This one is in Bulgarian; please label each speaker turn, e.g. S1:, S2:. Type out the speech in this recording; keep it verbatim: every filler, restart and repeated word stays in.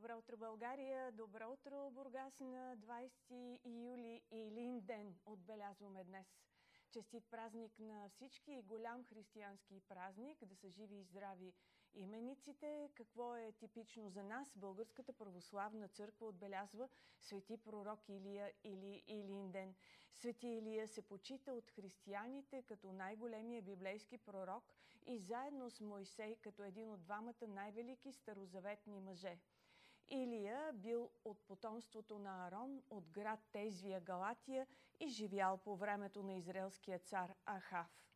S1: Добро утро, България! Добро утро, Бургас! На двайсети юли Илин ден отбелязваме днес. Честит празник на всички и голям християнски празник, да са живи и здрави имениците. Какво е типично за нас? Българската православна църква отбелязва Свети пророк Илия или Илин ден. Свети Илия се почита от християните като най-големия библейски пророк и заедно с Мойсей като един от двамата най-велики старозаветни мъже. Илия бил от потомството на Арон, от град Тезвия, Галатия и живял по времето на израелския цар Ахав.